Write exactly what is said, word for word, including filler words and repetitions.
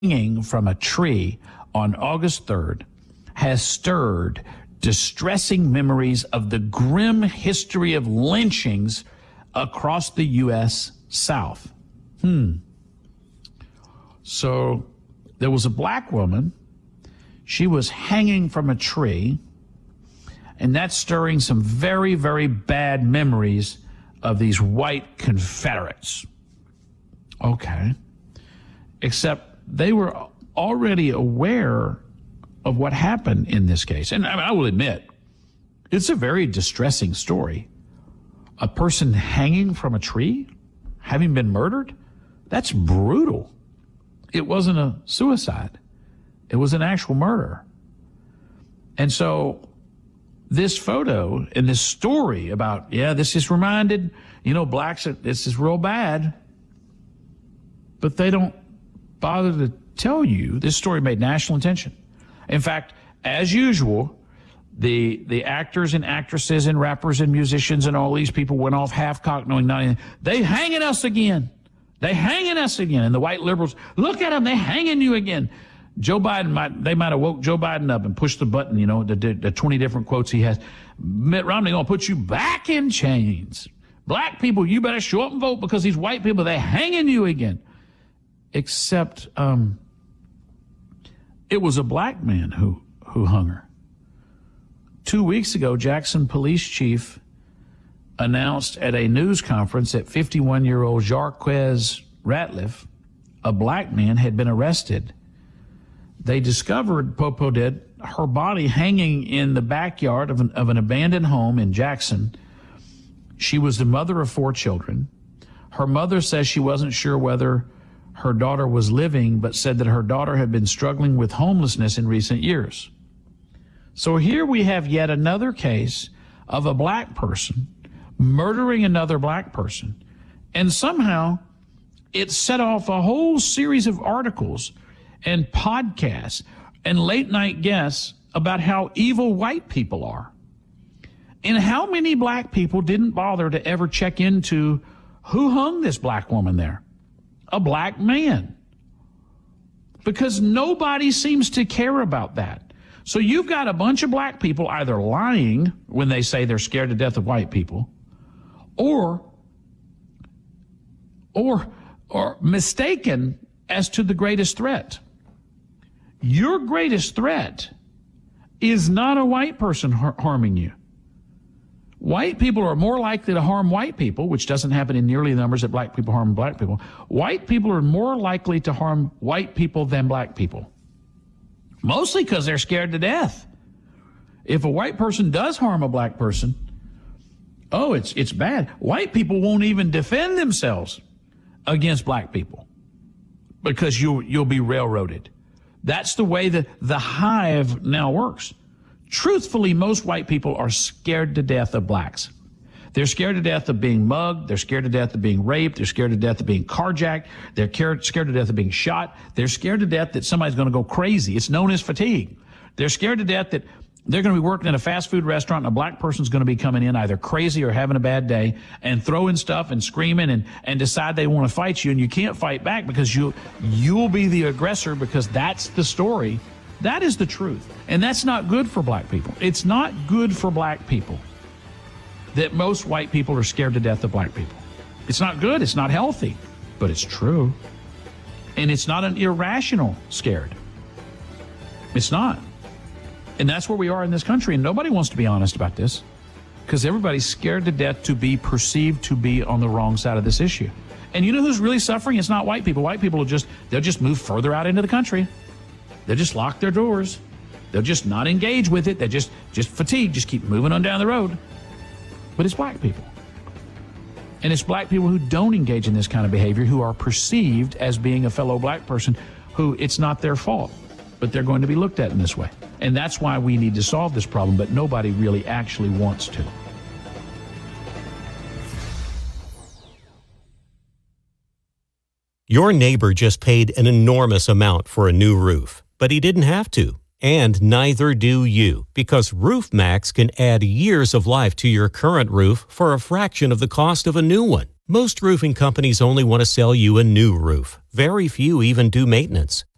hanging from a tree on August third has stirred distressing memories of the grim history of lynchings across the U S South. Hmm. So there was a black woman. She was hanging from a tree, and that's stirring some very, very bad memories of these white Confederates. Okay. Except they were already aware of what happened in this case. And I, mean, I will admit, it's a very distressing story. A person hanging from a tree, having been murdered, that's brutal. It wasn't a suicide. It was an actual murder. And so this photo and this story about, yeah, this is reminded, you know, blacks, this is real bad. But they don't bother to tell you this story made national attention. In fact, as usual, the the actors and actresses and rappers and musicians and all these people went off half-cocked knowing nothing. They hanging us again. They hanging us again. And the white liberals, look at them, they hanging you again. Joe Biden might, they might have woke Joe Biden up and pushed the button, you know, the, the twenty different quotes he has. Mitt Romney gonna put you back in chains. Black people, you better show up and vote because these white people, they hanging you again. Except um, it was a black man who, who hung her. Two weeks ago, Jackson police chief announced at a news conference that fifty-one-year-old Jarquez Ratliff, a black man, had been arrested. They discovered, Popo did, her body hanging in the backyard of an, of an abandoned home in Jackson. She was the mother of four children. Her mother says she wasn't sure whether her daughter was living, but said that her daughter had been struggling with homelessness in recent years. So here we have yet another case of a black person murdering another black person. And somehow it set off a whole series of articles and podcasts and late night guests about how evil white people are. And how many black people didn't bother to ever check into who hung this black woman there? A black man. Because nobody seems to care about that. So you've got a bunch of black people either lying when they say they're scared to death of white people, or, or, or mistaken as to the greatest threat. Your greatest threat is not a white person har- harming you. White people are more likely to harm white people, which doesn't happen in nearly the numbers that black people harm black people. White people are more likely to harm white people than black people. Mostly because they're scared to death. If a white person does harm a black person, oh, it's it's bad. White people won't even defend themselves against black people because you'll, you'll be railroaded. That's the way that the hive now works. Truthfully, most white people are scared to death of blacks. They're scared to death of being mugged. They're scared to death of being raped. They're scared to death of being carjacked. They're scared to death of being shot. They're scared to death that somebody's going to go crazy. It's known as fatigue. They're scared to death that they're going to be working in a fast food restaurant and a black person's going to be coming in either crazy or having a bad day and throwing stuff and screaming and, and decide they want to fight you, and you can't fight back because you, you'll be the aggressor because that's the story. That is the truth. And that's not good for black people. It's not good for black people that most white people are scared to death of black people. It's not good. It's not healthy, but it's true. And it's not an irrational scared. It's not. And that's where we are in this country. And nobody wants to be honest about this because everybody's scared to death to be perceived to be on the wrong side of this issue. And you know who's really suffering? It's not white people. White people will just, they'll just move further out into the country. They'll just lock their doors. They'll just not engage with it. They just, just fatigue, just keep moving on down the road. But it's black people. And it's black people who don't engage in this kind of behavior, who are perceived as being a fellow black person, who it's not their fault, but they're going to be looked at in this way. And that's why we need to solve this problem, but nobody really actually wants to. Your neighbor just paid an enormous amount for a new roof, but he didn't have to. And neither do you, because RoofMax can add years of life to your current roof for a fraction of the cost of a new one. Most roofing companies only want to sell you a new roof. Very few even do maintenance.